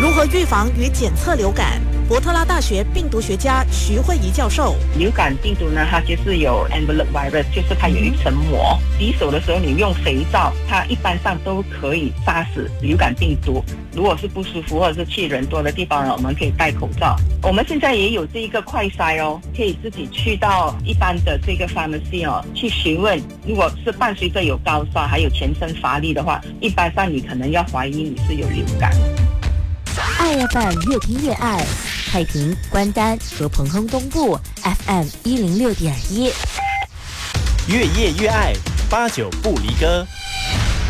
如何预防与检测流感？伯特拉大学病毒学家徐慧仪教授， 流感病毒呢，它就是有 envelope virus， 就是它有一层膜。洗手的时候你用肥皂，它一般上都可以杀死流感病毒。如果是不舒服或者是去人多的地方呢，我们可以戴口罩。我们现在也有这一个快筛哦，可以自己去到一般的这个 pharmacy 哦，去询问。如果是伴随着有高烧还有全身乏力的话，一般上你可能要怀疑你是有流感。 爱 FM 越听越爱，太平、关丹和彭亨东部 FM 106.1， 越夜越爱，89不离歌。